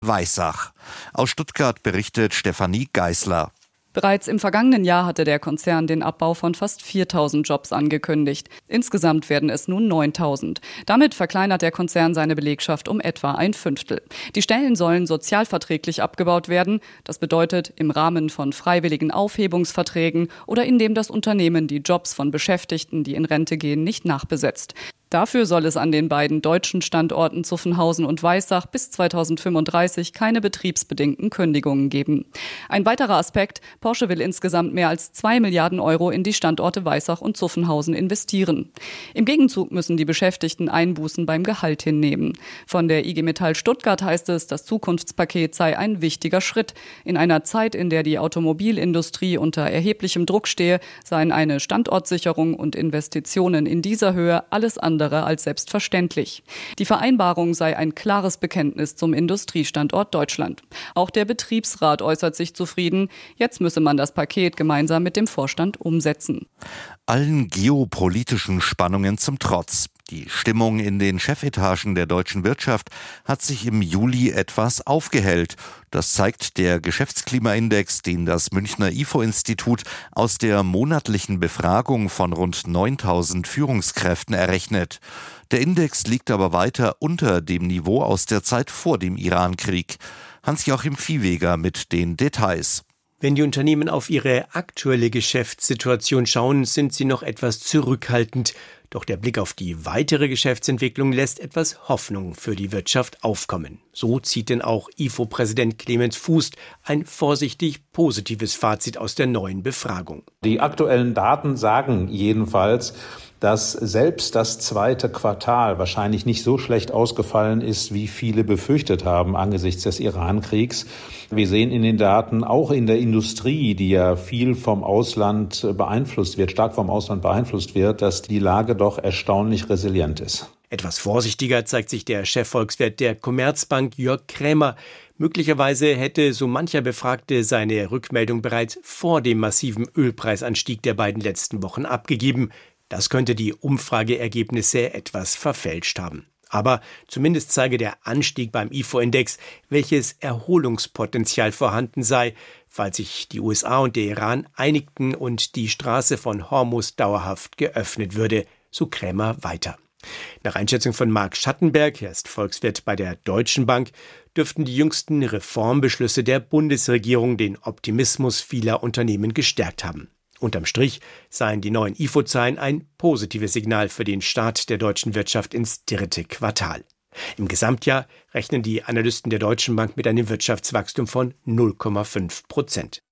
Weissach. Aus Stuttgart berichtet Stefanie Geisler. Bereits im vergangenen Jahr hatte der Konzern den Abbau von fast 4.000 Jobs angekündigt. Insgesamt werden es nun 9.000. Damit verkleinert der Konzern seine Belegschaft um etwa ein Fünftel. Die Stellen sollen sozialverträglich abgebaut werden. Das bedeutet im Rahmen von freiwilligen Aufhebungsverträgen oder indem das Unternehmen die Jobs von Beschäftigten, die in Rente gehen, nicht nachbesetzt. Dafür soll es an den beiden deutschen Standorten Zuffenhausen und Weissach bis 2035 keine betriebsbedingten Kündigungen geben. Ein weiterer Aspekt: Porsche will insgesamt mehr als 2 Milliarden Euro in die Standorte Weissach und Zuffenhausen investieren. Im Gegenzug müssen die Beschäftigten Einbußen beim Gehalt hinnehmen. Von der IG Metall Stuttgart heißt es, das Zukunftspaket sei ein wichtiger Schritt. In einer Zeit, in der die Automobilindustrie unter erheblichem Druck stehe, seien eine Standortsicherung und Investitionen in dieser Höhe alles andere als selbstverständlich. Die Vereinbarung sei ein klares Bekenntnis zum Industriestandort Deutschland. Auch der Betriebsrat äußert sich zufrieden. Jetzt müsse man das Paket gemeinsam mit dem Vorstand umsetzen. Allen geopolitischen Spannungen zum Trotz. Die Stimmung in den Chefetagen der deutschen Wirtschaft hat sich im Juli etwas aufgehellt. Das zeigt der Geschäftsklimaindex, den das Münchner IFO-Institut aus der monatlichen Befragung von rund 9.000 Führungskräften errechnet. Der Index liegt aber weiter unter dem Niveau aus der Zeit vor dem Irankrieg. Hans-Joachim Viehweger mit den Details. Wenn die Unternehmen auf ihre aktuelle Geschäftssituation schauen, sind sie noch etwas zurückhaltend. Doch der Blick auf die weitere Geschäftsentwicklung lässt etwas Hoffnung für die Wirtschaft aufkommen. So zieht denn auch IFO-Präsident Clemens Fußt ein vorsichtig positives Fazit aus der neuen Befragung. Die aktuellen Daten sagen jedenfalls, dass selbst das zweite Quartal wahrscheinlich nicht so schlecht ausgefallen ist, wie viele befürchtet haben angesichts des Irankriegs. Wir sehen in den Daten, auch in der Industrie, die ja viel vom Ausland beeinflusst wird, stark vom Ausland beeinflusst wird, dass die Lage doch erstaunlich resilient ist. Etwas vorsichtiger zeigt sich der Chefvolkswirt der Commerzbank Jörg Krämer. Möglicherweise hätte so mancher Befragte seine Rückmeldung bereits vor dem massiven Ölpreisanstieg der beiden letzten Wochen abgegeben. Das könnte die Umfrageergebnisse etwas verfälscht haben. Aber zumindest zeige der Anstieg beim IFO-Index, welches Erholungspotenzial vorhanden sei, falls sich die USA und der Iran einigten und die Straße von Hormuz dauerhaft geöffnet würde, so Krämer weiter. Nach Einschätzung von Marc Schattenberg, er ist Volkswirt bei der Deutschen Bank, dürften die jüngsten Reformbeschlüsse der Bundesregierung den Optimismus vieler Unternehmen gestärkt haben. Unterm Strich seien die neuen IFO-Zahlen ein positives Signal für den Start der deutschen Wirtschaft ins dritte Quartal. Im Gesamtjahr rechnen die Analysten der Deutschen Bank mit einem Wirtschaftswachstum von 0,5%.